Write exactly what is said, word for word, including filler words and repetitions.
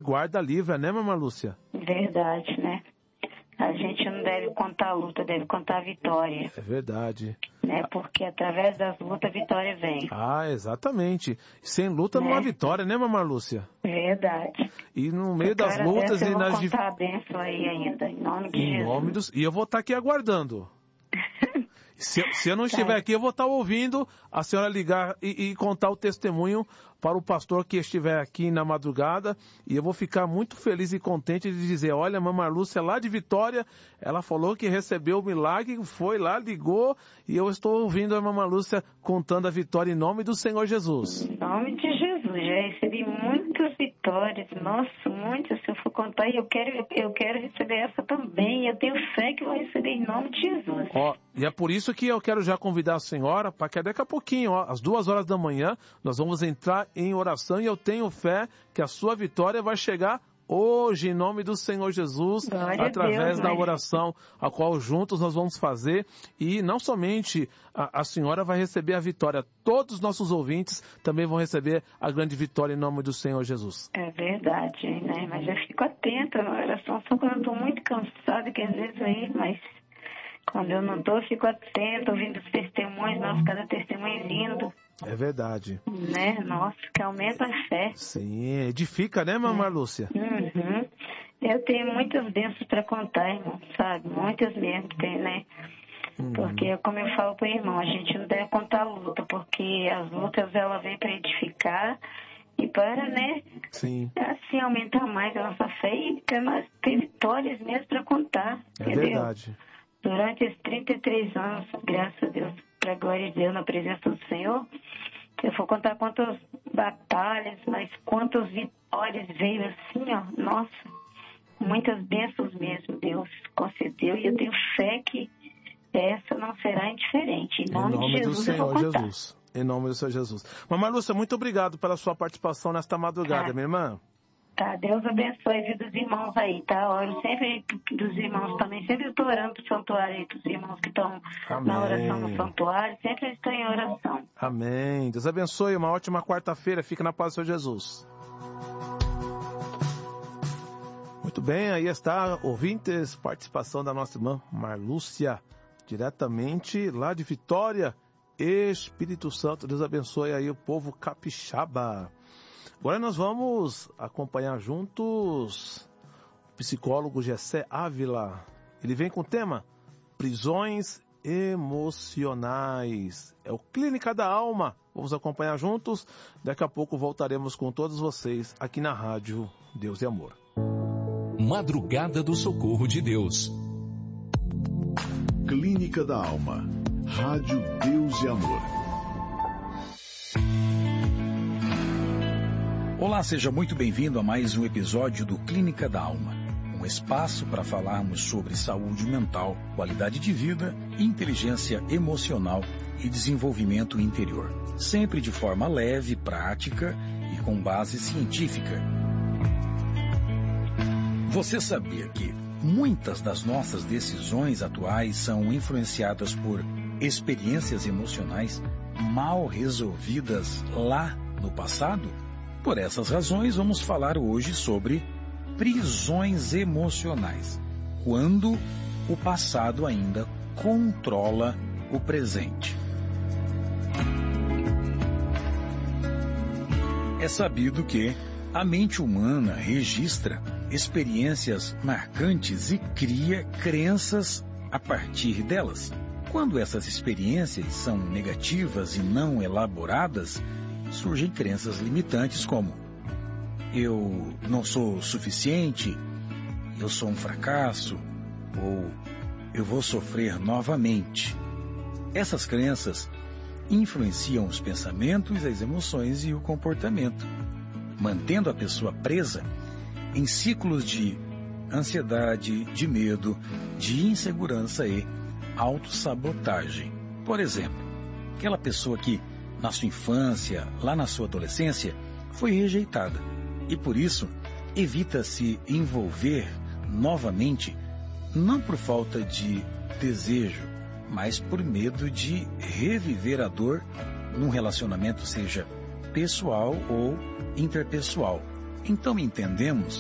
guarda livra, né, Mamãe Lúcia? Verdade, né? A gente não deve contar a luta, deve contar a vitória. É verdade. Né? Porque através das lutas a vitória vem. Ah, exatamente. Sem luta né? não há vitória, né, Mamãe Lúcia? Verdade. E no meio das Cara lutas dessa, e eu vou nas... contar a bênção aí ainda, em nome de Em Jesus. nome dos... E eu vou estar aqui aguardando. Se, se eu não estiver Tá. aqui, eu vou estar ouvindo a senhora ligar e, e contar o testemunho para o pastor que estiver aqui na madrugada, e eu vou ficar muito feliz e contente de dizer, olha, a Mamãe Lúcia lá de Vitória, ela falou que recebeu o milagre, foi lá, ligou, e eu estou ouvindo a Mamãe Lúcia contando a vitória em nome do Senhor Jesus. Em nome de Jesus, já recebi muitas vitórias, nossa, muitas, se eu for contar, e eu quero, eu quero receber essa também, eu tenho fé que eu vou receber em nome de Jesus. Ó, e é por isso que eu quero já convidar a senhora, para que daqui a pouquinho, ó, às duas horas da manhã, nós vamos entrar em oração, e eu tenho fé que a sua vitória vai chegar hoje, em nome do Senhor Jesus, Glória através a Deus, da mas... oração, a qual juntos nós vamos fazer, e não somente a, a senhora vai receber a vitória, todos os nossos ouvintes também vão receber a grande vitória em nome do Senhor Jesus. É verdade, né? Mas eu fico atenta na oração, só quando eu estou muito cansada, que às vezes aí, mas quando eu não estou, eu fico atenta, ouvindo os testemunhos, nossa, cada testemunho é lindo. É verdade. Né? Nossa, que aumenta a fé. Sim, edifica, né, Mamãe é. Lúcia? Uhum. Eu tenho muitas bênçãos para contar, irmão, sabe? Muitas mesmo, tem, né? Uhum. Porque, como eu falo para o irmão, a gente não deve contar a luta, porque as lutas, ela vem para edificar e para, né? Sim. Assim, aumentar mais a nossa fé e ter, mais, ter vitórias mesmo para contar. É entendeu? verdade. Durante esses trinta e três anos, graças a Deus, para a glória de Deus, na presença do Senhor, eu vou contar quantas batalhas, mas quantas vitórias veio assim, ó, nossa, muitas bênçãos mesmo, Deus concedeu, e eu tenho fé que essa não será indiferente. Em nome, em nome de Jesus, do Senhor eu vou contar. Jesus. Em nome do Senhor Jesus. Mamãe Lúcia, muito obrigado pela sua participação nesta madrugada, tá. minha irmã. Tá, Deus abençoe a vida dos irmãos aí, tá? Oro sempre dos irmãos também, sempre estou orando pro santuário aí, dos irmãos que estão na oração no santuário, sempre estou em oração. Amém. Deus abençoe, uma ótima quarta-feira, fica na paz do Senhor Jesus. Muito bem, aí está, ouvintes, participação da nossa irmã Marlúcia, diretamente lá de Vitória, Espírito Santo. Deus abençoe aí o povo capixaba. Agora nós vamos acompanhar juntos o psicólogo Gessé Ávila. Ele vem com o tema prisões emocionais. É o Clínica da Alma. Vamos acompanhar juntos. Daqui a pouco voltaremos com todos vocês aqui na Rádio Deus e Amor. Madrugada do Socorro de Deus. Clínica da Alma. Rádio Deus e Amor. Olá, seja muito bem-vindo a mais um episódio do Clínica da Alma, um espaço para falarmos sobre saúde mental, qualidade de vida, inteligência emocional e desenvolvimento interior, sempre de forma leve, prática e com base científica. Você sabia que muitas das nossas decisões atuais são influenciadas por experiências emocionais mal resolvidas lá no passado? Por essas razões, vamos falar hoje sobre prisões emocionais, quando o passado ainda controla o presente. É sabido que a mente humana registra experiências marcantes e cria crenças a partir delas. Quando essas experiências são negativas e não elaboradas, surgem crenças limitantes como eu não sou suficiente, eu sou um fracasso, ou eu vou sofrer novamente. Essas crenças influenciam os pensamentos, as emoções e o comportamento, mantendo a pessoa presa em ciclos de ansiedade, de medo, de insegurança e autossabotagem. Por exemplo, aquela pessoa que na sua infância, lá na sua adolescência, foi rejeitada e por isso evita se envolver novamente, não por falta de desejo, mas por medo de reviver a dor num relacionamento, seja pessoal ou interpessoal. Então entendemos